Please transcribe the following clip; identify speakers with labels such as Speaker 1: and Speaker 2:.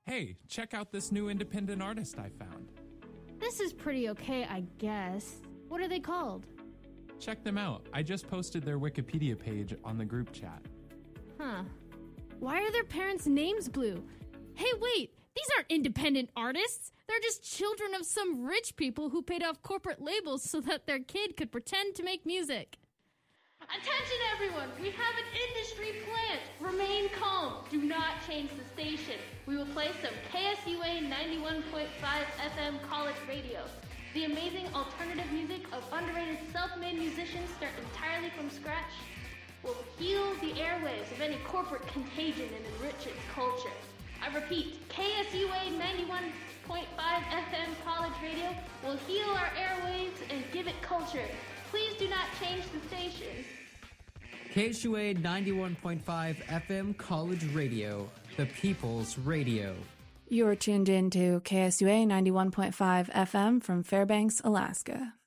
Speaker 1: Hey, check out this new independent artist I found.
Speaker 2: This is pretty okay, I guess. What are they called?
Speaker 1: Check them out. I just posted their Wikipedia page on the group chat.
Speaker 2: Huh. Why are their parents' names blue? Hey, wait! These aren't independent artists! They're just children of some rich people who paid off corporate labels so that their kid could pretend to make music. Attention, everyone! We have an industry plant! Remain calm. Do not change the station. We will play some KSUA 91.5 FM college radio. The amazing alternative music of underrated self-made musicians start entirely from scratch will heal the airwaves of any corporate contagion and enrich its culture. I repeat, KSUA 91.5 FM college radio will heal our airwaves and give it culture. Please do not change the station.
Speaker 3: KSUA 91.5 FM college radio, the people's radio.
Speaker 4: You're tuned in to KSUA 91.5 FM from Fairbanks, Alaska.